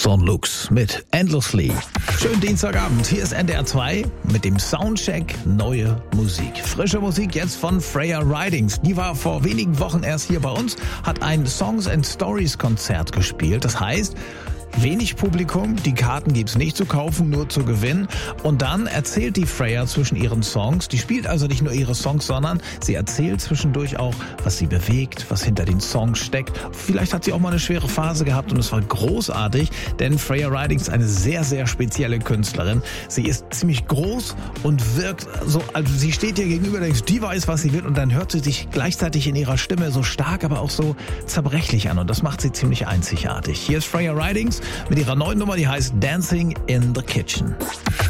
Son Lux mit Endlessly. Schönen Dienstagabend, hier ist NDR 2 mit dem Soundcheck Neue Musik. Frische Musik jetzt von Freya Ridings. Die war vor wenigen Wochen erst hier bei uns, hat ein Songs and Stories Konzert gespielt. Das heißt, wenig Publikum, die Karten gibt's nicht zu kaufen, nur zu gewinnen. Und dann erzählt die Freya zwischen ihren Songs, die spielt also nicht nur ihre Songs, sondern sie erzählt zwischendurch auch, was sie bewegt, was hinter den Songs steckt. Vielleicht hat sie auch mal eine schwere Phase gehabt und es war großartig, denn Freya Ridings ist eine sehr, sehr spezielle Künstlerin. Sie ist ziemlich groß und wirkt so, also sie steht dir gegenüber, denkst, die weiß, was sie will, und dann hört sie sich gleichzeitig in ihrer Stimme so stark, aber auch so zerbrechlich an, und das macht sie ziemlich einzigartig. Hier ist Freya Ridings mit ihrer neuen Nummer, die heißt Dancing in the Kitchen.